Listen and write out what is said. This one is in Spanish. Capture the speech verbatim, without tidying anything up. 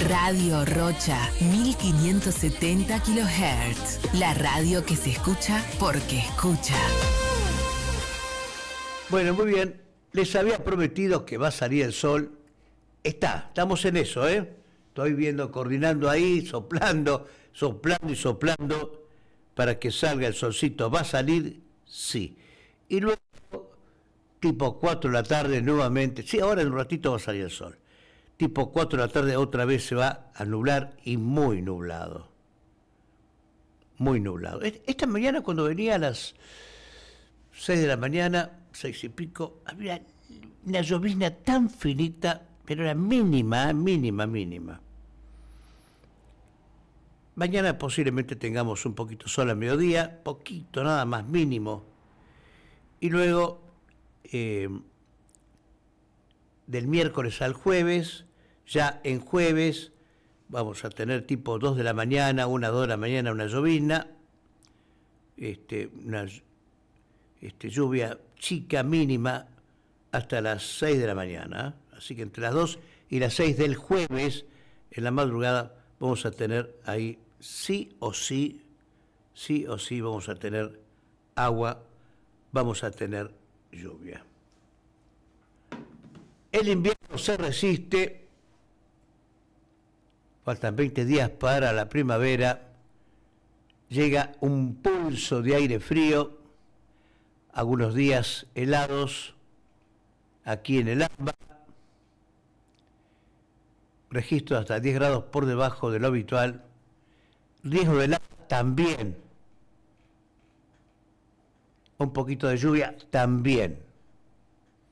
Radio Rocha, mil quinientos setenta kilohertz. La radio que se escucha porque escucha. Bueno, muy bien. Les había prometido que va a salir el sol. Está, estamos en eso, ¿eh? Estoy viendo, coordinando ahí, soplando, soplando y soplando para que salga el solcito. ¿Va a salir? Sí. Y luego, tipo cuatro de la tarde nuevamente, sí, ahora en un ratito va a salir el sol. Tipo cuatro de la tarde otra vez se va a nublar y muy nublado. Muy nublado. Esta mañana cuando venía a las seis de la mañana, seis y pico, había una llovizna tan finita, pero era mínima, mínima, mínima. Mañana posiblemente tengamos un poquito sol a mediodía, poquito, nada más, mínimo. Y luego, eh, del miércoles al jueves, ya en jueves, vamos a tener tipo dos de la mañana, una, dos de la mañana, una llovizna, este, una este, lluvia chica, mínima, hasta las seis de la mañana. Así que entre las dos y las seis del jueves, en la madrugada, vamos a tener ahí, sí o sí, sí o sí vamos a tener agua, vamos a tener lluvia. El invierno se resiste, faltan veinte días para la primavera, llega un pulso de aire frío, algunos días helados, aquí en el AMBA, registro hasta diez grados por debajo de lo habitual, riesgo de helada también, un poquito de lluvia también.